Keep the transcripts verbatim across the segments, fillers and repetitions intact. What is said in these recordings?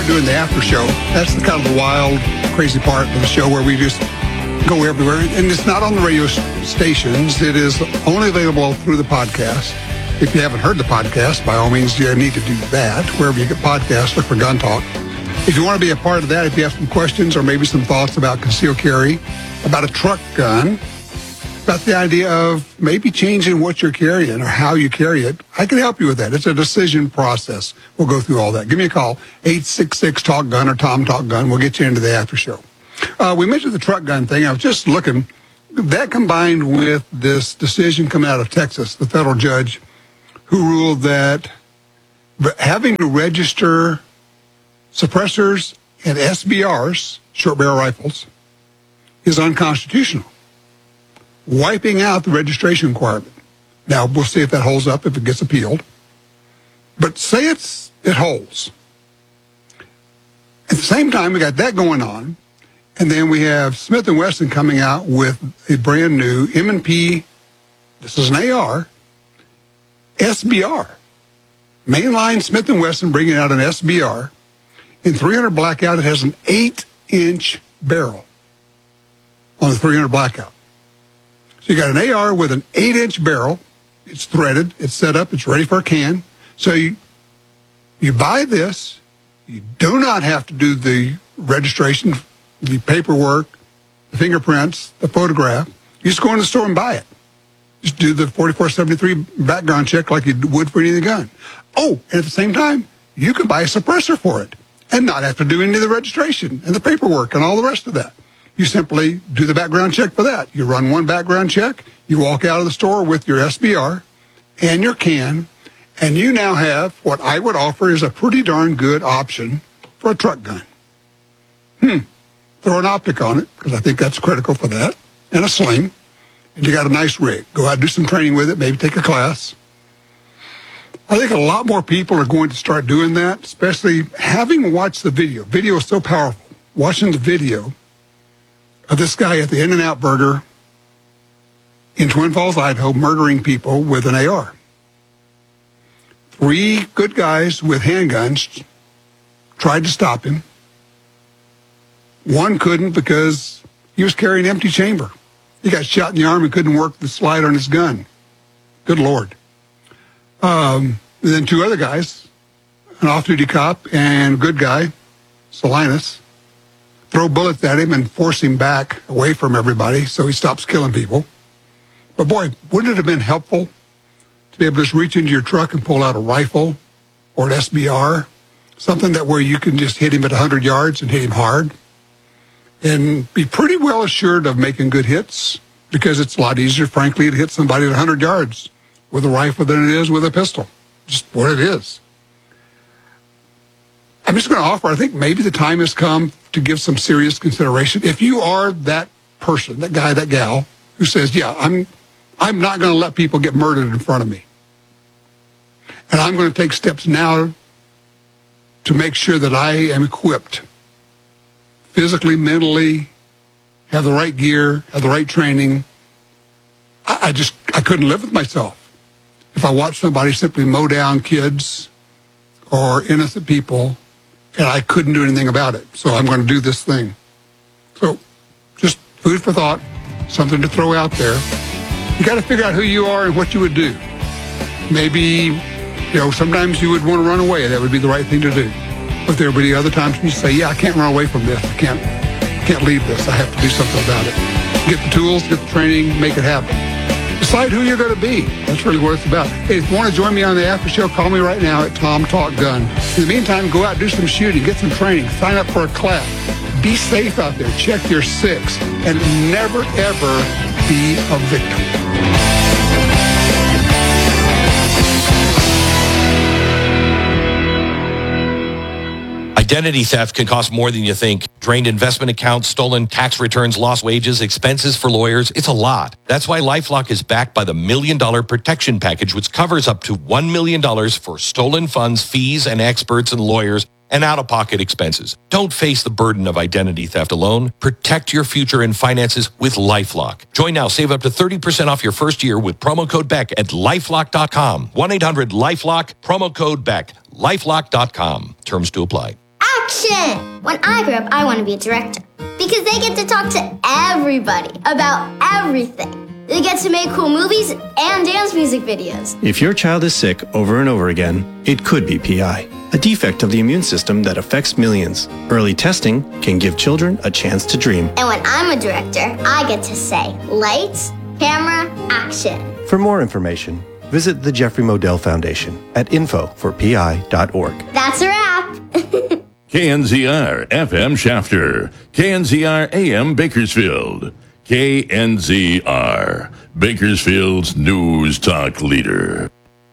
doing the after show. That's the kind of the wild, crazy part of the show where we just go everywhere. And it's not on the radio stations. It is only available through the podcast. If you haven't heard the podcast, by all means, you need to do that. Wherever you get podcasts, look for Gun Talk. If you want to be a part of that, if you have some questions or maybe some thoughts about concealed carry, about a truck gun, about the idea of maybe changing what you're carrying or how you carry it, I can help you with that. It's a decision process. We'll go through all that. Give me a call, eight six six, talk gun or Tom Talk Gun. We'll get you into the after show. Uh, we mentioned the truck gun thing. I was just looking. That combined with this decision coming out of Texas, the federal judge who ruled that having to register suppressors and S B Rs, short barrel rifles, is unconstitutional, wiping out the registration requirement. Now, we'll see if that holds up, if it gets appealed. But say it's it holds. At the same time, we got that going on, and then we have Smith and Wesson coming out with a brand new M and P, this is an A R, S B R. Mainline Smith and Wesson bringing out an S B R. In three hundred Blackout, it has an eight-inch barrel on the three hundred Blackout. So you got an A R with an eight-inch barrel. It's threaded. It's set up. It's ready for a can. So you, you buy this. You do not have to do the registration, the paperwork, the fingerprints, the photograph. You just go in the store and buy it. Just do the forty-four seventy-three background check like you would for any other gun. Oh, and at the same time, you can buy a suppressor for it and not have to do any of the registration and the paperwork and all the rest of that. You simply do the background check for that. You run one background check, you walk out of the store with your S B R and your can, and you now have what I would offer is a pretty darn good option for a truck gun. Hmm. Throw an optic on it, because I think that's critical for that, and a sling, and you got a nice rig. Go out and do some training with it, maybe take a class. I think a lot more people are going to start doing that, especially having watched the video. Video is so powerful. Watching the video of this guy at the In-N-Out Burger in Twin Falls, Idaho, murdering people with an A R. Three good guys with handguns tried to stop him. One couldn't because he was carrying an empty chamber. He got shot in the arm and couldn't work the slide on his gun. Good Lord. Um, and then two other guys, an off-duty cop and a good guy, Salinas, throw bullets at him and force him back away from everybody so he stops killing people. But boy, wouldn't it have been helpful to be able to just reach into your truck and pull out a rifle or an S B R, something that where you can just hit him at one hundred yards and hit him hard and be pretty well assured of making good hits, because it's a lot easier, frankly, to hit somebody at one hundred yards with a rifle than it is with a pistol. Just what it is. I'm just going to offer, I think maybe the time has come to give some serious consideration. If you are that person, that guy, that gal, who says, yeah, I'm I'm not going to let people get murdered in front of me. And I'm going to take steps now to make sure that I am equipped physically, mentally, have the right gear, have the right training. I, I just, I couldn't live with myself if I watched somebody simply mow down kids or innocent people and I couldn't do anything about it. So I'm going to do this thing. So just food for thought, something to throw out there. You got to figure out who you are and what you would do. Maybe, you know, sometimes you would want to run away. That would be the right thing to do. But there would be other times when you say, yeah, I can't run away from this. I can't, can't leave this. I have to do something about it. Get the tools, get the training, make it happen. Decide who you're going to be. That's really what it's about. Hey, if you want to join me on the after show, call me right now at Tom Talk Gun. In the meantime, go out and do some shooting, get some training, sign up for a class. Be safe out there. Check your six. And never, ever be a victim. Identity theft can cost more than you think. Drained investment accounts, stolen tax returns, lost wages, expenses for lawyers. It's a lot. That's why LifeLock is backed by the Million Dollar Protection Package, which covers up to one million dollars for stolen funds, fees, and experts and lawyers, and out-of-pocket expenses. Don't face the burden of identity theft alone. Protect your future and finances with LifeLock. Join now. Save up to thirty percent off your first year with promo code Beck at lifelock dot com. one eight hundred lifelock, promo code Beck, lifelock dot com. Terms to apply. action! When I grow up, I want to be a director because they get to talk to everybody about everything. They get to make cool movies and dance music videos. If your child is sick over and over again, it could be P I, a defect of the immune system that affects millions. Early testing can give children a chance to dream. And when I'm a director, I get to say, lights, camera, action. For more information, visit the Jeffrey Modell Foundation at info for P I dot org. That's a wrap. K N Z R F M Shafter, K N Z R A M Bakersfield, K N Z R, Bakersfield's news talk leader.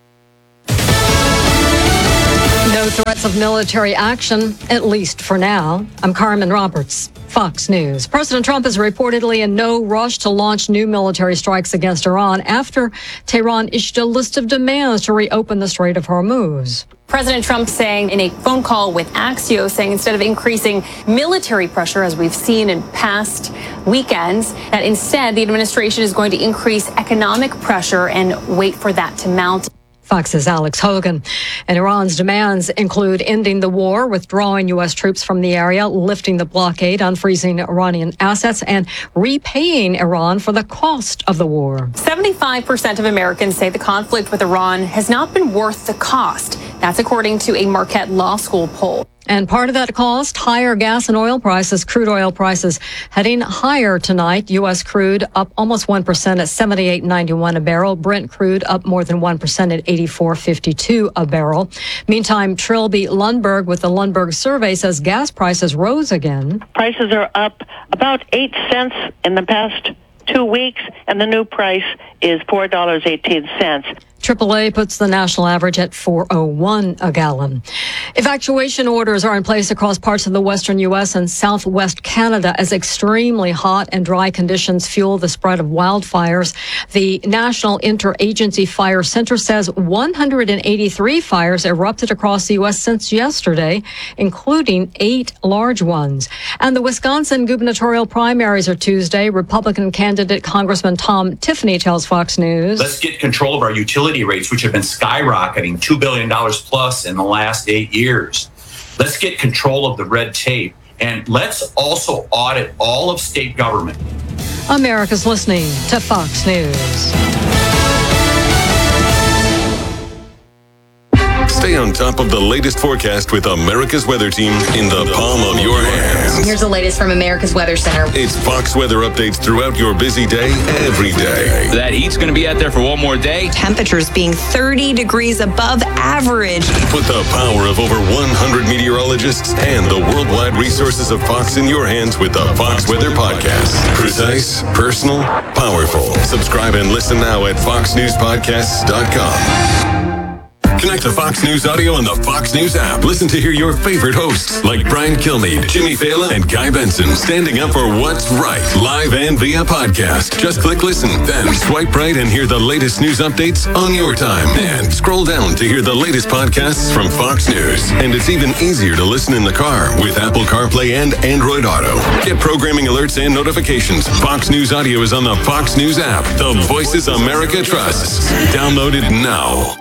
No threats of military action, at least for now. I'm Carmen Roberts, Fox News. President Trump is reportedly in no rush to launch new military strikes against Iran after Tehran issued a list of demands to reopen the Strait of Hormuz. President Trump saying in a phone call with Axios, saying instead of increasing military pressure, as we've seen in past weekends, that instead the administration is going to increase economic pressure and wait for that to mount. Fox's Alex Hogan. And Iran's demands include ending the war, withdrawing U S troops from the area, lifting the blockade, unfreezing Iranian assets, and repaying Iran for the cost of the war. seventy-five percent of Americans say the conflict with Iran has not been worth the cost. That's according to a Marquette Law School poll. And part of that cost, higher gas and oil prices, crude oil prices heading higher tonight. U S crude up almost one percent at seventy-eight ninety-one a barrel. Brent crude up more than one percent at eighty-four fifty-two a barrel. Meantime, Trilby Lundberg with the Lundberg survey says gas prices rose again. Prices are up about eight cents in the past two weeks, and the new price is four dollars and eighteen cents. triple A puts the national average at four oh one a gallon. Evacuation orders are in place across parts of the western U S and southwest Canada as extremely hot and dry conditions fuel the spread of wildfires. The National Interagency Fire Center says one hundred eighty-three fires erupted across the U S since yesterday, including eight large ones. And the Wisconsin gubernatorial primaries are Tuesday. Republican candidate Congressman Tom Tiffany tells Fox News. Let's get control of our utility rates, which have been skyrocketing two billion dollars plus in the last eight years. Let's get control of the red tape, and let's also audit all of state government. America's listening to Fox News. Stay on top of the latest forecast with America's Weather Team in the palm of your hands. Here's the latest from America's Weather Center. It's Fox weather updates throughout your busy day, every day. That heat's going to be out there for one more day. Temperatures being thirty degrees above average. Put the power of over one hundred meteorologists and the worldwide resources of Fox in your hands with the Fox Weather Podcast. Precise, personal, powerful. Subscribe and listen now at fox news podcasts dot com. Connect to Fox News Audio on the Fox News app. Listen to hear your favorite hosts like Brian Kilmeade, Jimmy Fallon, and Guy Benson standing up for what's right, live and via podcast. Just click listen, then swipe right and hear the latest news updates on your time. And scroll down to hear the latest podcasts from Fox News. And it's even easier to listen in the car with Apple CarPlay and Android Auto. Get programming alerts and notifications. Fox News Audio is on the Fox News app. The voices America trusts. Download it now.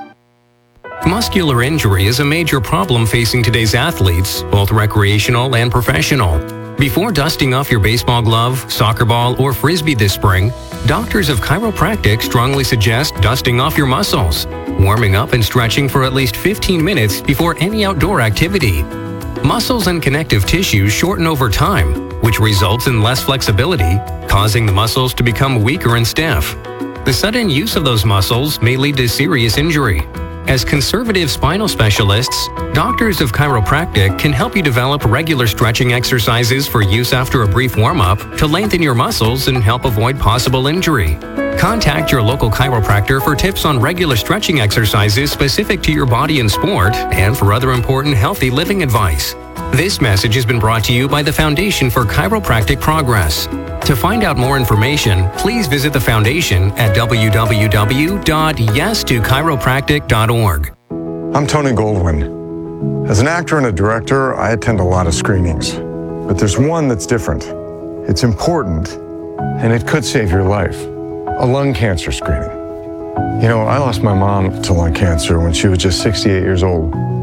Muscular injury is a major problem facing today's athletes, both recreational and professional. Before dusting off your baseball glove, soccer ball, or frisbee this spring, doctors of chiropractic strongly suggest dusting off your muscles, warming up and stretching for at least fifteen minutes before any outdoor activity. Muscles and connective tissues shorten over time, which results in less flexibility, causing the muscles to become weaker and stiff. The sudden use of those muscles may lead to serious injury. As conservative spinal specialists, doctors of chiropractic can help you develop regular stretching exercises for use after a brief warm-up to lengthen your muscles and help avoid possible injury. Contact your local chiropractor for tips on regular stretching exercises specific to your body and sport, and for other important healthy living advice. This message has been brought to you by the Foundation for Chiropractic Progress. To find out more information, please visit the foundation at w w w dot yes to chiropractic dot org. I'm Tony Goldwyn. As an actor and a director, I attend a lot of screenings. But there's one that's different. It's important, and it could save your life. A lung cancer screening. You know, I lost my mom to lung cancer when she was just sixty-eight years old.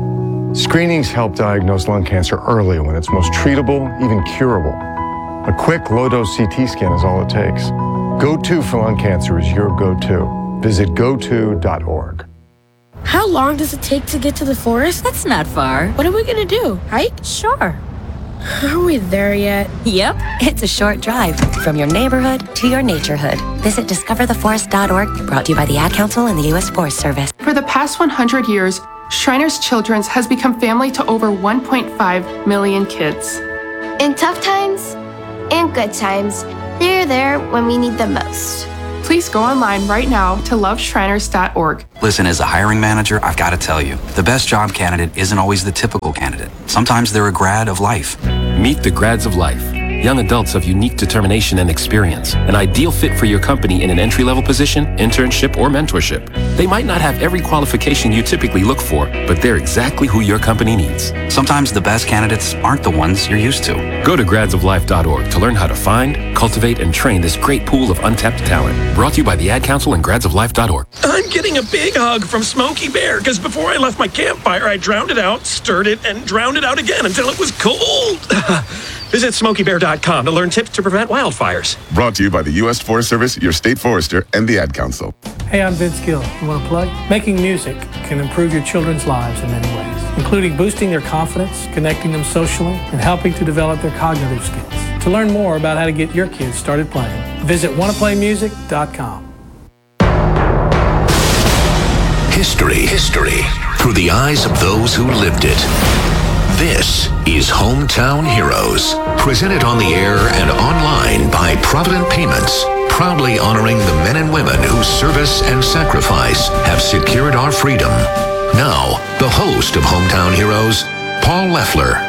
Screenings help diagnose lung cancer early when it's most treatable, even curable. A quick low-dose C T scan is all it takes. Go to for lung cancer is your go-to. Visit go to dot org. How long does it take to get to the forest? That's not far. What are we gonna do? Hike? Sure. Are we there yet? Yep, it's a short drive from your neighborhood to your naturehood. Visit discover the forest dot org, brought to you by the Ad Council and the U S Forest Service. For the past one hundred years, Shriners Children's has become family to over one point five million kids. In tough times and good times, they're there when we need them most. Please go online right now to love shriners dot org. Listen, as a hiring manager, I've got to tell you, the best job candidate isn't always the typical candidate. Sometimes they're a grad of life. Meet the grads of life. Young adults of unique determination and experience. An ideal fit for your company in an entry-level position, internship, or mentorship. They might not have every qualification you typically look for, but they're exactly who your company needs. Sometimes the best candidates aren't the ones you're used to. Go to grads of life dot org to learn how to find, cultivate, and train this great pool of untapped talent. Brought to you by the Ad Council and grads of life dot org. I'm getting a big hug from Smokey Bear because before I left my campfire, I drowned it out, stirred it, and drowned it out again until it was cold. Visit smokey bear dot com to learn tips to prevent wildfires. Brought to you by the U S Forest Service, your state forester, and the Ad Council. Hey, I'm Vince Gill. You want to play? Making music can improve your children's lives in many ways, including boosting their confidence, connecting them socially, and helping to develop their cognitive skills. To learn more about how to get your kids started playing, visit wanna play music dot com. History. History. Through the eyes of those who lived it. This is Hometown Heroes, presented on the air and online by Provident Payments, proudly honoring the men and women whose service and sacrifice have secured our freedom. Now, the host of Hometown Heroes, Paul Leffler.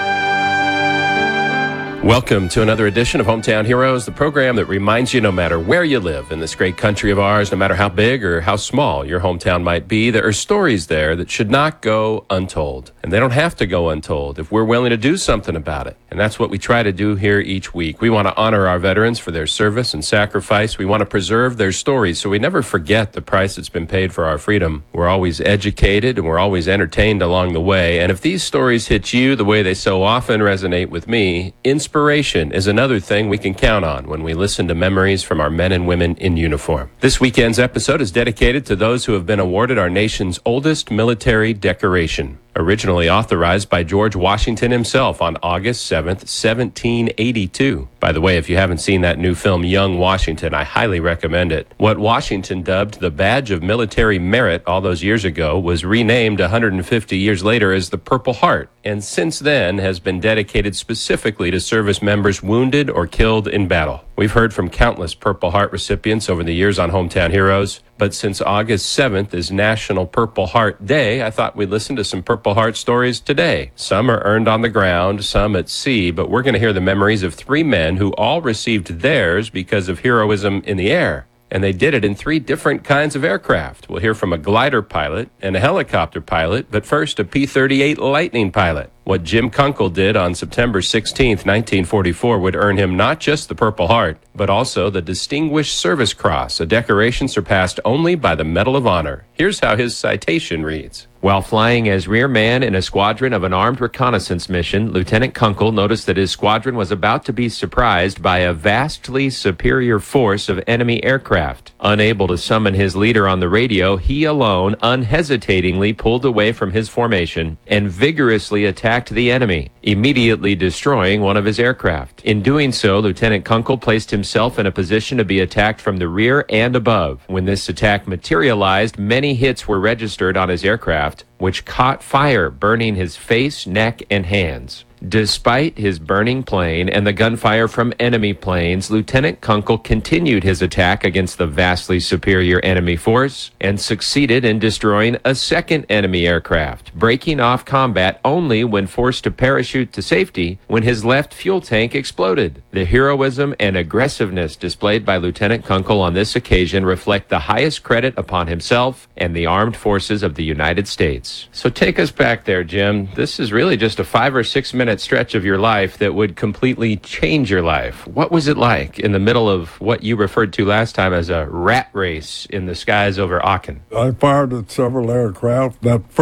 Welcome to another edition of Hometown Heroes, the program that reminds you no matter where you live in this great country of ours, no matter how big or how small your hometown might be, there are stories there that should not go untold. And they don't have to go untold if we're willing to do something about it. And that's what we try to do here each week. We want to honor our veterans for their service and sacrifice. We want to preserve their stories so we never forget the price that's been paid for our freedom. We're always educated and we're always entertained along the way. And if these stories hit you the way they so often resonate with me, inspiration is another thing we can count on when we listen to memories from our men and women in uniform. This weekend's episode is dedicated to those who have been awarded our nation's oldest military decoration. Originally authorized by George Washington himself on August seventh, seventeen eighty-two. By the way, if you haven't seen that new film, Young Washington, I highly recommend it. What Washington dubbed the Badge of Military Merit all those years ago was renamed one hundred fifty years later as the Purple Heart, and since then has been dedicated specifically to service members wounded or killed in battle. We've heard from countless Purple Heart recipients over the years on Hometown Heroes, but since August seventh is National Purple Heart Day, I thought we'd listen to some Purple Heart stories today. Some are earned on the ground, some at sea, but we're going to hear the memories of three men who all received theirs because of heroism in the air. And they did it in three different kinds of aircraft. We'll hear from a glider pilot and a helicopter pilot, but first a P thirty-eight Lightning pilot. What Jim Kunkel did on September sixteenth, nineteen forty-four would earn him not just the Purple Heart, but also the Distinguished Service Cross, a decoration surpassed only by the Medal of Honor. Here's how his citation reads. While flying as rear man in a squadron of an armed reconnaissance mission, Lieutenant Kunkel noticed that his squadron was about to be surprised by a vastly superior force of enemy aircraft. Unable to summon his leader on the radio, he alone unhesitatingly pulled away from his formation and vigorously attacked the enemy, immediately destroying one of his aircraft. In doing so, Lieutenant Kunkel placed himself in a position to be attacked from the rear and above. When this attack materialized, many hits were registered on his aircraft, which caught fire, burning his face, neck, and hands. Despite his burning plane and the gunfire from enemy planes, Lieutenant Kunkel continued his attack against the vastly superior enemy force and succeeded in destroying a second enemy aircraft, breaking off combat only when forced to parachute to safety when his left fuel tank exploded. The heroism and aggressiveness displayed by Lieutenant Kunkel on this occasion reflect the highest credit upon himself and the armed forces of the United States. So take us back there, Jim. This is really just a five or six minute stretch of your life that would completely change your life. What was it like in the middle of what you referred to last time as a rat race in the skies over Aachen? I fired at several aircraft. That first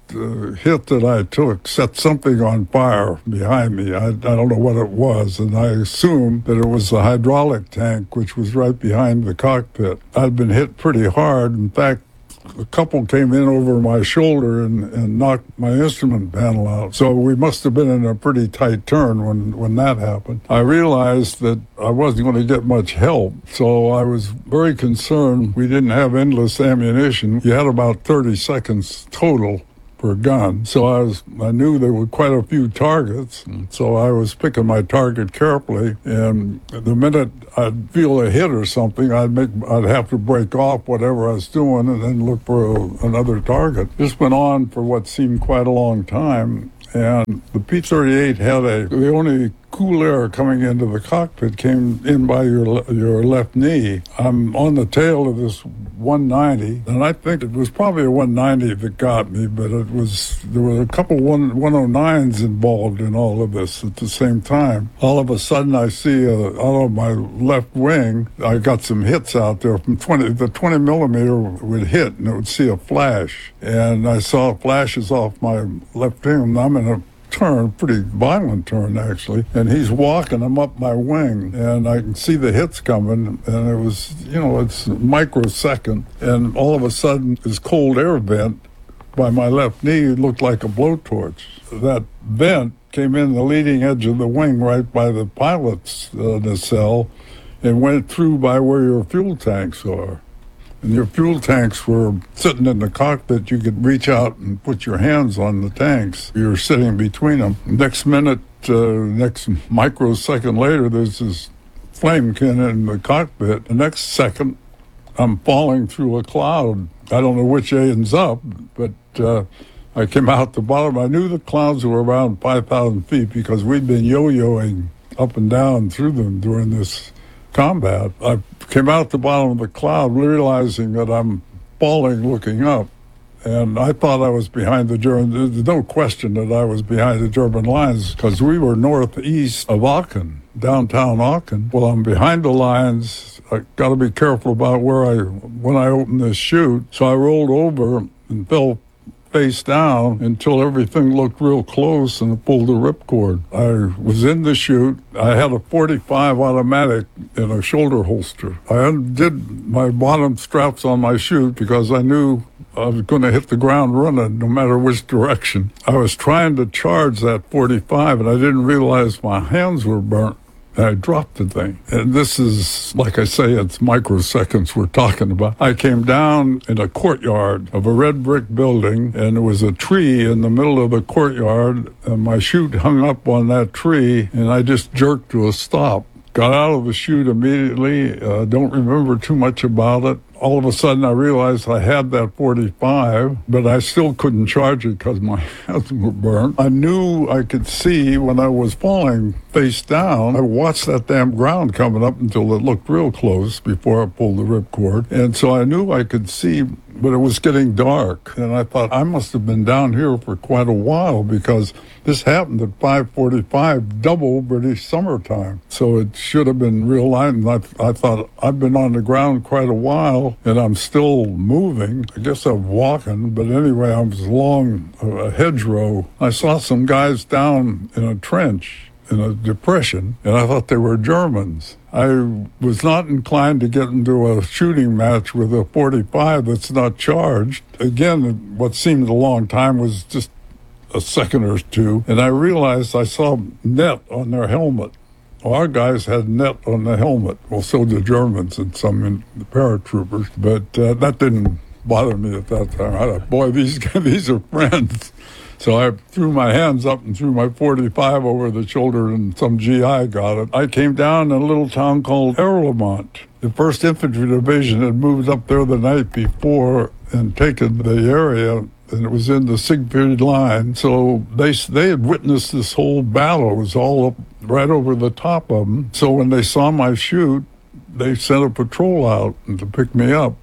uh, hit that I took set something on fire behind me. I, I don't know what it was, and I assumed that it was the hydraulic tank, which was right behind the cockpit. I'd been hit pretty hard. In fact, a couple came in over my shoulder and, and knocked my instrument panel out. So we must have been in a pretty tight turn when, when that happened. I realized that I wasn't going to get much help, so I was very concerned. We didn't have endless ammunition. You had about thirty seconds total per gun. So I was, I knew there were quite a few targets. And so I was picking my target carefully. And the minute I'd feel a hit or something, I'd make, I'd have to break off whatever I was doing and then look for a, another target. This went on for what seemed quite a long time. And the P thirty-eight had a, the only cool air coming into the cockpit came in by your your left knee. I'm on the tail of this one ninety, and I think it was probably a one ninety that got me, but it was, there were a couple one, one oh nines involved in all of this at the same time. All of a sudden I see a, out of my left wing, I got some hits out there from twenty, the twenty millimeter would hit and it would see a flash. And I saw flashes off my left wing. I'm in a turn, pretty violent turn actually, and he's walking, I'm up my wing, and I can see the hits coming, and it was, you know, it's microsecond, and all of a sudden this cold air vent by my left knee looked like a blowtorch. That vent came in the leading edge of the wing right by the pilot's uh, nacelle and went through by where your fuel tanks are. And your fuel tanks were sitting in the cockpit. You could reach out and put your hands on the tanks. You're sitting between them. Next minute, uh, next microsecond later, there's this flamekin in the cockpit. The next second, I'm falling through a cloud. I don't know which ends up, but uh, I came out the bottom. I knew the clouds were around five thousand feet because we'd been yo-yoing up and down through them during this combat. I came out the bottom of the cloud realizing that I'm falling looking up, and I thought I was behind the German. There's no question that I was behind the German lines because we were northeast of Aachen, downtown Aachen. Well, I'm behind the lines. I got to be careful about where I, when I open this chute. So I rolled over and fell face down until everything looked real close and pulled the ripcord. I was in the chute. I had a forty-five automatic in a shoulder holster. I undid my bottom straps on my chute because I knew I was going to hit the ground running no matter which direction. I was trying to charge that forty-five and I didn't realize my hands were burnt. I dropped the thing. And this is, like I say, it's microseconds we're talking about. I came down in a courtyard of a red brick building, and there was a tree in the middle of the courtyard, and my chute hung up on that tree, and I just jerked to a stop. Got out of the chute immediately. Uh, don't remember too much about it. All of a sudden, I realized I had that forty-five, but I still couldn't charge it because my hands were burnt. I knew I could see when I was falling face down. I watched that damn ground coming up until it looked real close before I pulled the ripcord. And so I knew I could see, but it was getting dark. And I thought, I must have been down here for quite a while because this happened at five forty-five, double British summertime. So it should have been real light. And I, I thought, I've been on the ground quite a while, and I'm still moving. I guess I'm walking, but anyway, I was along a hedgerow. I saw some guys down in a trench, in a depression, and I thought they were Germans. I was not inclined to get into a shooting match with a forty-five that's not charged. Again, what seemed a long time was just a second or two, and I realized I saw net on their helmet. Our guys had net on the helmet. Well, so did Germans and some in the paratroopers, but uh, that didn't bother me at that time. I thought, boy, these these are friends. So I threw my hands up and threw my forty-five over the shoulder, and some G I got it. I came down in a little town called Erlemont. The first Infantry Division had moved up there the night before and taken the area, and it was in the Siegfried line. So they they had witnessed this whole battle. It was all up right over the top of them. So when they saw my chute, they sent a patrol out to pick me up.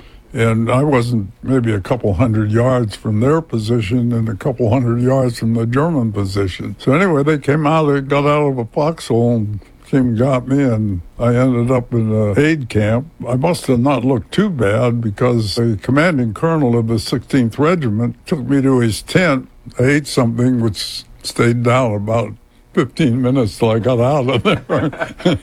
And I wasn't maybe a couple hundred yards from their position and a couple hundred yards from the German position. So anyway, they came out, they got out of a foxhole and came and got me, and I ended up in an aid camp. I must have not looked too bad because the commanding colonel of the sixteenth Regiment took me to his tent. I ate something which stayed down about fifteen minutes till I got out of there.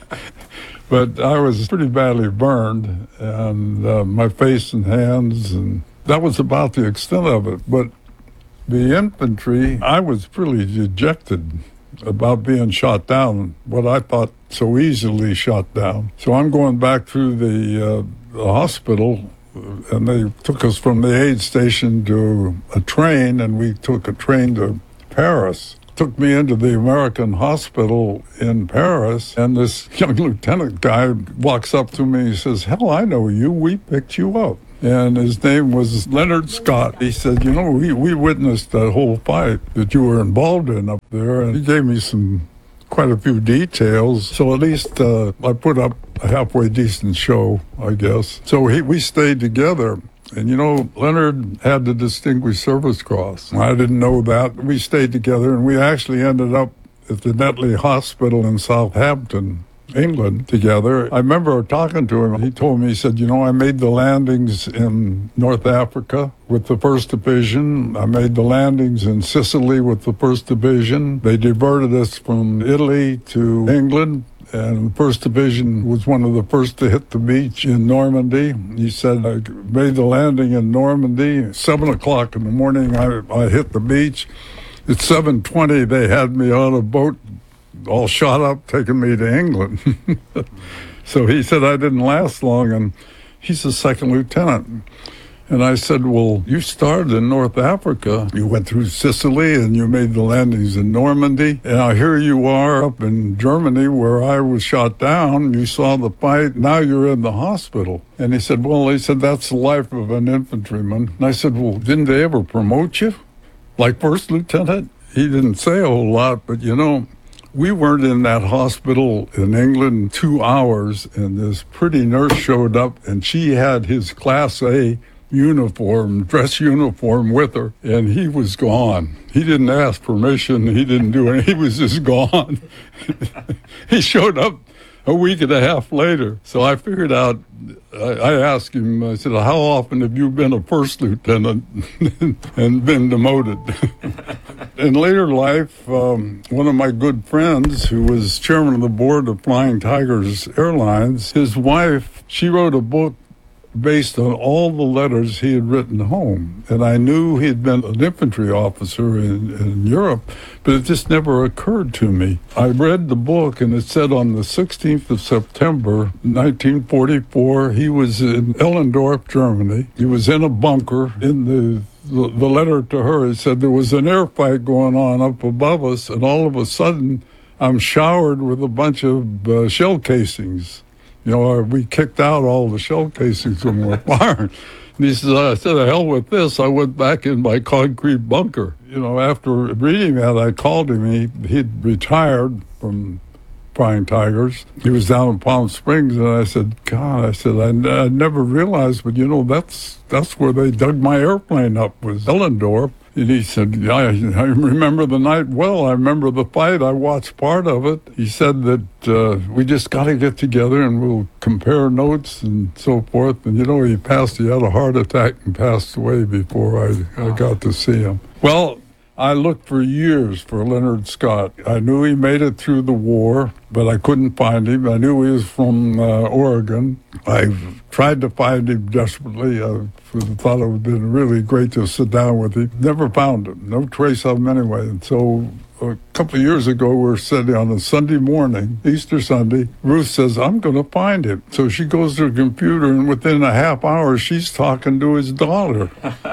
But I was pretty badly burned, and uh, my face and hands, and that was about the extent of it. But the infantry, I was pretty dejected about being shot down, what I thought so easily shot down. So I'm going back through the, uh, the hospital, and they took us from the aid station to a train, and we took a train to Paris. Took me into the American hospital in Paris, and this young lieutenant guy walks up to me and says, "Hell, I know you. We picked you up." And his name was Leonard Scott. He said, "You know, we, we witnessed that whole fight that you were involved in up there." And he gave me some, quite a few details. So at least uh, I put up a halfway decent show, I guess. So he, we stayed together. And, you know, Leonard had the Distinguished Service Cross. I didn't know that. We stayed together, and we actually ended up at the Netley Hospital in Southampton, England, together. I remember talking to him. He told me, he said, "You know, I made the landings in North Africa with the first Division. I made the landings in Sicily with the first Division. They diverted us from Italy to England. And the first Division was one of the first to hit the beach in Normandy." He said, "I made the landing in Normandy. Seven o'clock in the morning, I, I hit the beach. At seven twenty, they had me on a boat, all shot up, taking me to England." So he said I didn't last long, and he's a second lieutenant. And I said, "Well, you started in North Africa. You went through Sicily and you made the landings in Normandy. And now here you are up in Germany where I was shot down. You saw the fight. Now you're in the hospital." And he said, "Well," he said, "that's the life of an infantryman." And I said, "Well, didn't they ever promote you like first lieutenant?" He didn't say a whole lot, but you know, we weren't in that hospital in England two hours, and this pretty nurse showed up, and she had his Class A uniform, dress uniform with her, and he was gone. He didn't ask permission. He didn't do anything. He was just gone. He showed up a week and a half later. So I figured out, I, I asked him, I said, "How often have you been a first lieutenant and been demoted?" In later life, um, one of my good friends, who was chairman of the board of Flying Tigers Airlines, his wife, she wrote a book based on all the letters he had written home. And I knew he'd been an infantry officer in, in Europe, but it just never occurred to me. I read the book, and it said on the sixteenth of September, nineteen forty-four, he was in Ellendorf, Germany. He was in a bunker. In the, the, the letter to her, it said there was an air fight going on up above us, and all of a sudden, I'm showered with a bunch of uh, shell casings. You know, we kicked out all the shell casings when we were firing. And he says, I said, "The hell with this." I went back in my concrete bunker. You know, after reading that, I called him. He, he'd retired from Flying Tigers. He was down in Palm Springs, and I said, "God," I said, I, I never realized, but you know, that's that's where they dug my airplane up, was Ellendorf. And he said, yeah, I, I remember the night well. I remember the fight. I watched part of it. He said that uh, we just got to get together and we'll compare notes and so forth. And, you know, he passed. He had a heart attack and passed away before I, I got to see him. Well, I looked for years for Leonard Scott. I knew he made it through the war, but I couldn't find him. I knew he was from uh, Oregon. I tried to find him desperately. I thought it would have been really great to sit down with him. Never found him. No trace of him anyway. And so a couple of years ago, we were sitting on a Sunday morning, Easter Sunday. Ruth says, "I'm going to find him." So she goes to her computer, and within a half hour, she's talking to his daughter.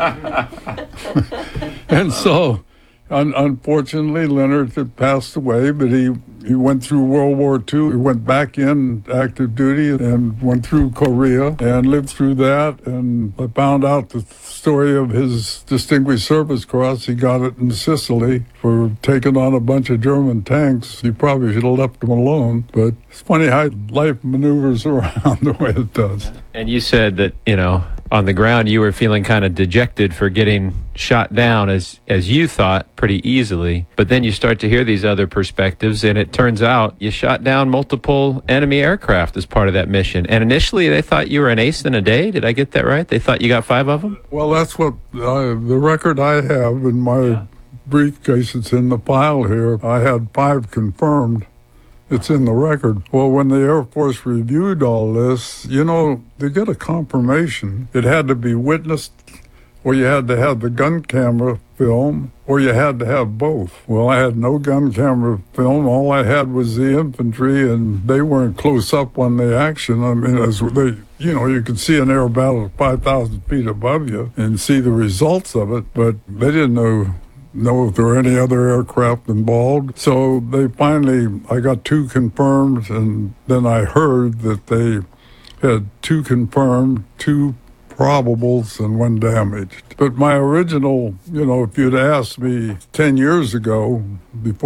And so, un- unfortunately, Leonard had passed away, but he, he went through World War Two. He went back in active duty and went through Korea and lived through that. And I found out the story of his Distinguished Service Cross. He got it in Sicily for taking on a bunch of German tanks. He probably should have left them alone. But it's funny how life maneuvers around the way it does. And you said that, you know, on the ground, you were feeling kind of dejected for getting shot down, as as you thought, pretty easily. But then you start to hear these other perspectives, and it turns out you shot down multiple enemy aircraft as part of that mission. And initially, they thought you were an ace in a day. Did I get that right? They thought you got five of them? Well, that's what I, the record I have in my yeah. briefcase. It's in the pile here. I had five confirmed. It's in the record. Well, when the Air Force reviewed all this, you know, to get a confirmation, it had to be witnessed, or you had to have the gun camera film, or you had to have both. Well, I had no gun camera film. All I had was the infantry, and they weren't close up on the action. I mean, as they, you know, you could see an air battle five thousand feet above you and see the results of it, but they didn't know know if there were any other aircraft involved. So they finally, I got two confirmed, and then I heard that they had two confirmed, two probables, and one damaged. But my original, you know, if you'd asked me ten years ago, before